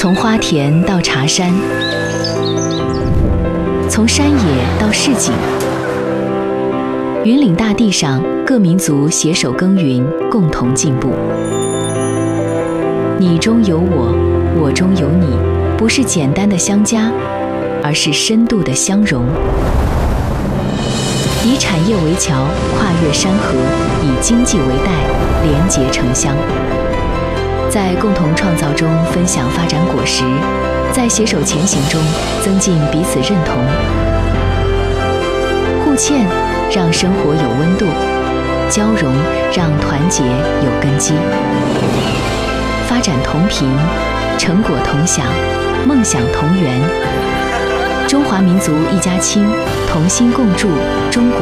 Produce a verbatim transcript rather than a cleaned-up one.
从花田到茶山，从山野到市井，云岭大地上，各民族携手耕耘，共同进步。你中有我，我中有你，不是简单的相加，而是深度的相融。以产业为桥，跨越山河；以经济为带，连结城乡。在共同创造中分享发展果实，在携手前行中增进彼此认同。互欠让生活有温度，交融让团结有根基。发展同频，成果同享，梦想同圆。中华民族一家亲，同心共筑中国